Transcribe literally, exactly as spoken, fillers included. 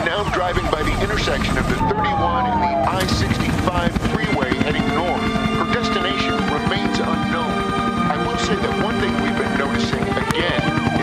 now driving by the intersection of the thirty-one and the I sixty-five freeway heading north. Her destination remains unknown. I will say that one thing we've been